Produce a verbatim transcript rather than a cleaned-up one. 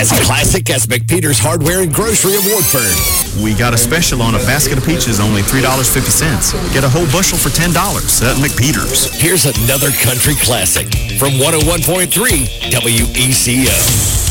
as classic as McPeter's Hardware and Grocery of Woodford. We got a special on a basket of peaches, only three dollars and fifty cents. Get a whole bushel for ten dollars at McPeter's. Here's another country classic from one oh one point three W E C O.